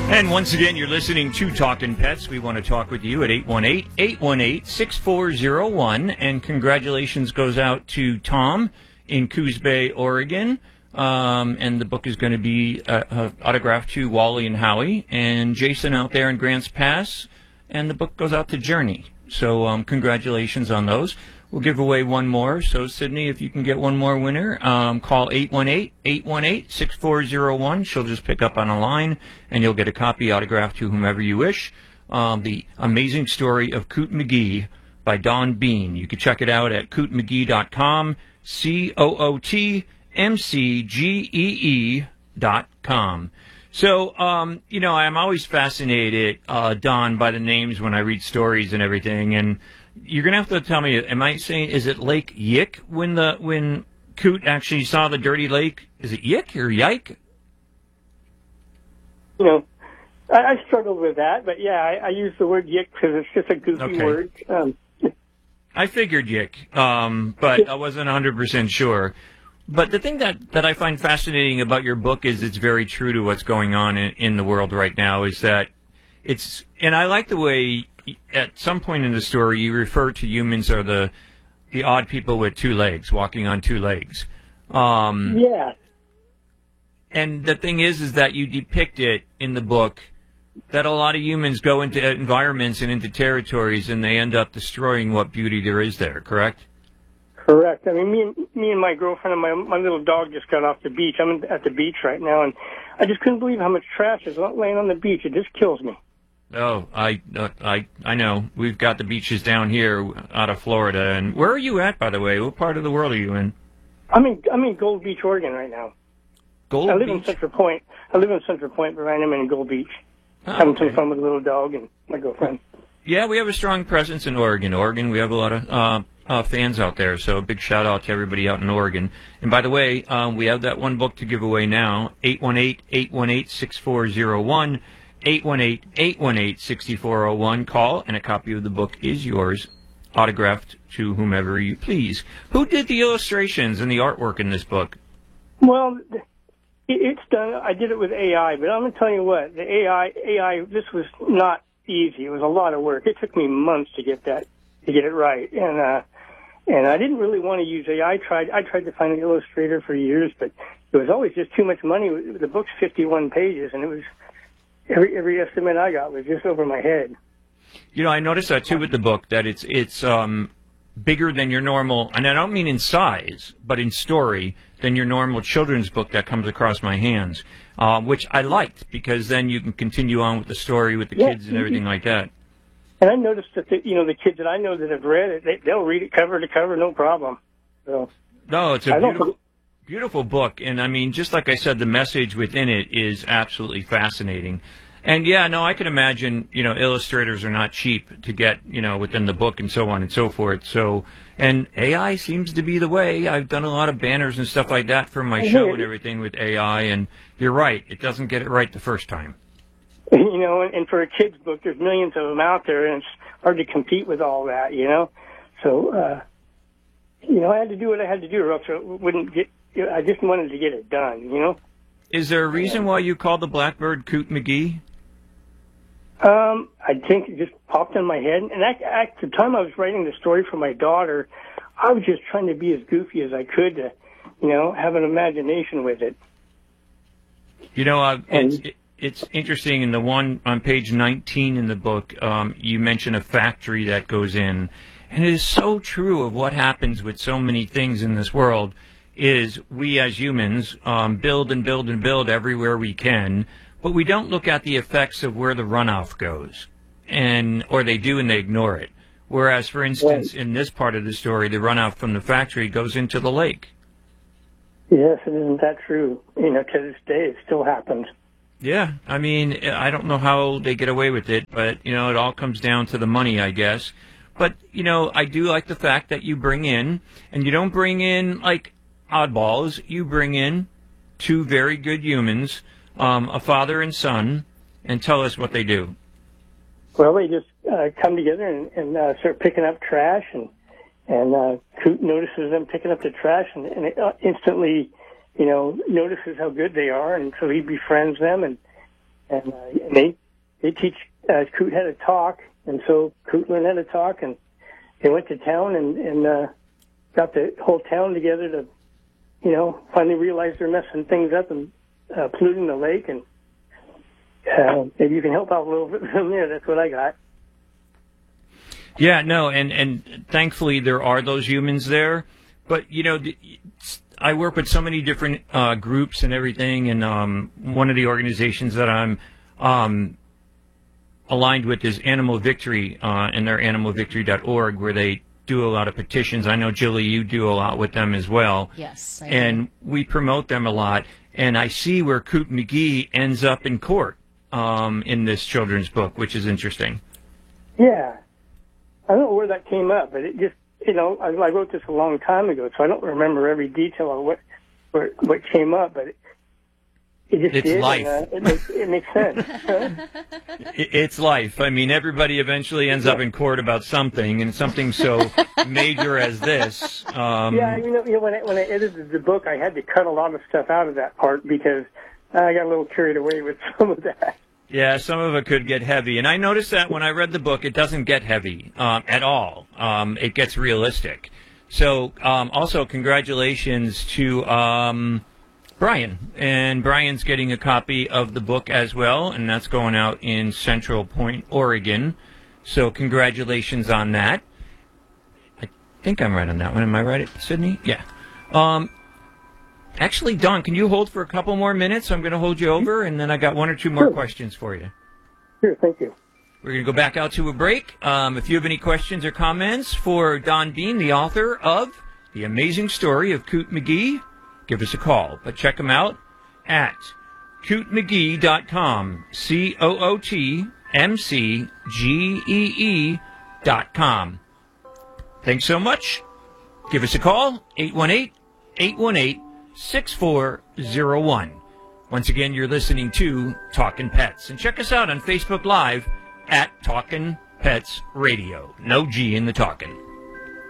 And once again, you're listening to Talkin' Pets. We want to talk with you at 818-818-6401. And congratulations goes out to Tom in Coos Bay, Oregon. And the book is going to be autographed to Wally and Howie. And Jason out there in Grants Pass. And the book goes out to Journey. So congratulations on those. We'll give away one more. So, Sydney, if you can get one more winner, call 818-818-6401. She'll just pick up on a line, and you'll get a copy autographed to whomever you wish. The Amazing Story of Coot McGee by Don Bean. You can check it out at cootmcgee.com, COOTMCGEE.com. So, I'm always fascinated, Don, by the names when I read stories and everything, and you're going to have to tell me, am I saying, is it Lake Yik when Coot actually saw the dirty lake? Is it Yik or Yike? I struggled with that, but yeah, I use the word Yik because it's just a goofy word. I figured Yik, but I wasn't 100% sure. But the thing that I find fascinating about your book is it's very true to what's going on in the world right now, is that and I like the way at some point in the story you refer to humans are the odd people with two legs, walking on two legs. Yeah. And the thing is that you depict it in the book that a lot of humans go into environments and into territories and they end up destroying what beauty there is there, correct? Correct. I mean, me and my girlfriend and my little dog just got off the beach. I'm at the beach right now, and I just couldn't believe how much trash is laying on the beach. It just kills me. Oh, I know. We've got the beaches down here out of Florida. And where are you at, by the way? What part of the world are you in? I'm in Gold Beach, Oregon right now. Gold Beach? I live in Central Point, but right now I'm in Gold Beach. Having some fun with a little dog and my girlfriend. Yeah, we have a strong presence in Oregon. We have a lot of fans out there, so a big shout-out to everybody out in Oregon. And by the way, we have that one book to give away now, 818-818-6401. 818-818-6401. Call, and a copy of the book is yours, autographed to whomever you please. Who did the illustrations and the artwork in this book? Well, it's done. I did it with AI, but I'm going to tell you what, the AI, this was not easy. It was a lot of work. It took me months to get it right. And I didn't really want to use AI. I tried to find an illustrator for years, but it was always just too much money. The book's 51 pages, and it was, every estimate I got was just over my head. I noticed that too with the book, that it's bigger than your normal, and I don't mean in size, but in story, than your normal children's book that comes across my hands, which I liked, because then you can continue on with the story with the kids and everything like that. And I noticed that the kids that I know that have read it, they'll read it cover to cover, no problem. So, no, it's a beautiful book, and I mean, just like I said, the message within it is absolutely fascinating. And yeah, no, I can imagine, illustrators are not cheap to get, within the book and so on and so forth. So, and AI seems to be the way. I've done a lot of banners and stuff like that for my show and everything with AI, and you're right, it doesn't get it right the first time. And for a kid's book, there's millions of them out there, and it's hard to compete with all that, So, I had to do what I had to do, or else it wouldn't get. I just wanted to get it done, Is there a reason why you call the blackbird Coot McGee? I think it just popped in my head. And at the time I was writing the story for my daughter, I was just trying to be as goofy as I could to, have an imagination with it. It's interesting. In the one on page 19 in the book, you mention a factory that goes in. And it is so true of what happens with so many things in this world, is we as humans build and build and build everywhere we can, but we don't look at the effects of where the runoff goes, or they do and they ignore it. Whereas, for instance, in this part of the story, the runoff from the factory goes into the lake. Yes, and isn't that true? To this day, it still happens. Yeah, I mean, I don't know how they get away with it, but, it all comes down to the money, I guess. But, I do like the fact that you bring in, and you don't bring in, like, oddballs. You bring in two very good humans, a father and son, and tell us what they do. Well, they just come together and start picking up trash, and Coot notices them picking up the trash, and instantly, notices how good they are, and so he befriends them, and and they teach Coot how to talk, and so Coot learned how to talk, and they went to town and got the whole town together to, finally realize they're messing things up and polluting the lake, and maybe you can help out a little bit from there. That's what I got. Yeah, no, and thankfully there are those humans there, but I work with so many different groups and everything, and one of the organizations that I'm aligned with is Animal Victory, and they're animalvictory.org, where they do a lot of petitions. I know, Jilly, you do a lot with them as well. Yes, I and we promote them a lot, and I see where Coot McGee ends up in court in this children's book, which is interesting. Yeah. I don't know where that came up, but it just, I wrote this a long time ago, so I don't remember every detail of what came up, but it just it's did, life. And, it makes sense. It's life. I mean, everybody eventually ends up in court about something, and something so major as this. Yeah, when I edited the book, I had to cut a lot of stuff out of that part because I got a little carried away with some of that. Yeah, some of it could get heavy. And I noticed that when I read the book, it doesn't get heavy at all. It gets realistic. So also, congratulations to Brian. And Brian's getting a copy of the book as well, and that's going out in Central Point, Oregon. So congratulations on that. I think I'm right on that one. Am I right, Sydney? Yeah. Actually, Don, can you hold for a couple more minutes? I'm going to hold you over, and then I got one or two more questions for you. Sure, thank you. We're going to go back out to a break. If you have any questions or comments for Don Bean, the author of The Amazing Story of Coot McGee, give us a call. But check him out at cootmcgee.com, COOTMCGEE.com. Thanks so much. Give us a call, 818-818-6401. Once again, you're listening to Talkin' Pets. And check us out on Facebook Live at Talkin' Pets Radio. No G in the talkin'.